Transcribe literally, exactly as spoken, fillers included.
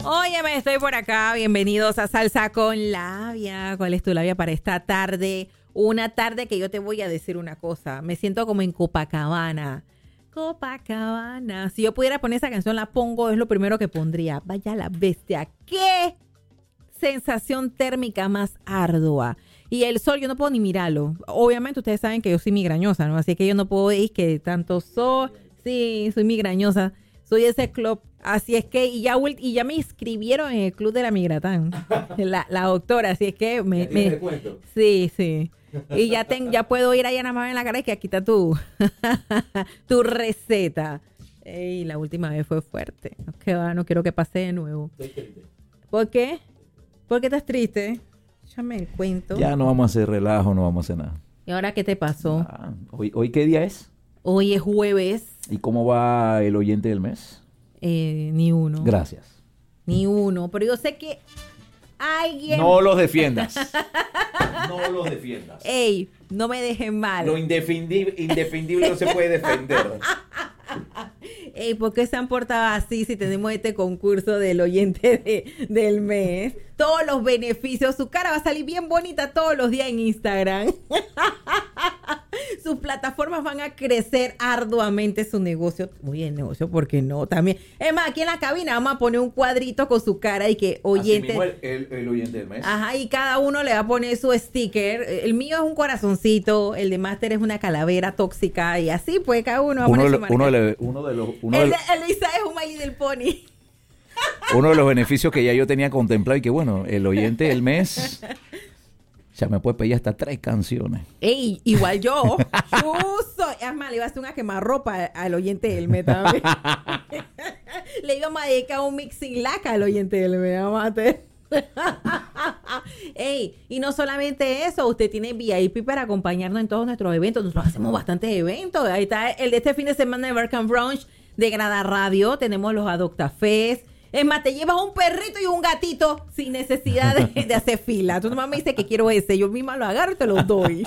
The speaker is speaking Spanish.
Óyeme, estoy por acá. Bienvenidos a Salsa con Labia. ¿Cuál es tu labia para esta tarde? Una tarde que yo te voy a decir una cosa. Me siento como en Copacabana. Copacabana. Si yo pudiera poner esa canción, la pongo, es lo primero que pondría. Vaya la bestia. ¡Qué sensación térmica más ardua! Y el sol, yo no puedo ni mirarlo. Obviamente ustedes saben que yo soy migrañosa, ¿no? Así que yo no puedo decir que tanto sol... Sí, soy migrañosa. Soy ese club. Así es que, y ya, y ya me inscribieron en el club de la Migratán, la, la doctora, así es que me... me sí, sí. Y ya, ten, ya puedo ir allá nada más en la cara y que aquí está tu, tu receta. Ey, la última vez fue fuerte. No, que va, no quiero que pase de nuevo. Estoy triste. ¿Por qué? ¿Por qué estás triste? Ya me cuento. Ya no vamos a hacer relajo, no vamos a hacer nada. ¿Y ahora qué te pasó? Ah, ¿hoy, ¿Hoy qué día es? Hoy es jueves. ¿Y cómo va el oyente del mes? Eh, ni uno. Gracias. Ni uno. Pero yo sé que alguien... No los defiendas. No los defiendas. Ey, no me dejen mal. Lo indefendible, indefendible no se puede defender. Ey, ¿por qué se han portado así si tenemos este concurso del oyente de, del mes? Todos los beneficios. Su cara va a salir bien bonita todos los días en Instagram. Sus plataformas van a crecer arduamente su negocio. Muy bien, negocio, ¿por qué no? También. Es más, aquí en la cabina vamos a poner un cuadrito con su cara y que oyente... Así mismo el, el, el oyente del mes. Ajá, y cada uno le va a poner su sticker. El mío es un corazoncito, el de Master es una calavera tóxica y así pues cada uno va a Uno, poner de, su marca. uno, de, uno de los... Uno el, de, de, el de Isa es un My Little Pony. Uno de los beneficios que ya yo tenía contemplado y que bueno, el oyente del mes ya me puede pedir hasta tres canciones. Ey, igual yo. Yo soy. Es más, le iba a hacer una quemarropa al oyente del mes también. Le íbamos a dedicar un mixing laca al oyente del mes. Vamos a hacer. Ey, y no solamente eso, usted tiene V I P para acompañarnos en todos nuestros eventos. Nosotros hacemos bastantes eventos. Ahí está el de este fin de semana de Berkan Brunch de Grada Radio. Tenemos los Adoptafest. Es más, te llevas un perrito y un gatito sin necesidad de, de hacer fila. Tú nomás me dices que quiero ese. Yo misma lo agarro y te lo doy.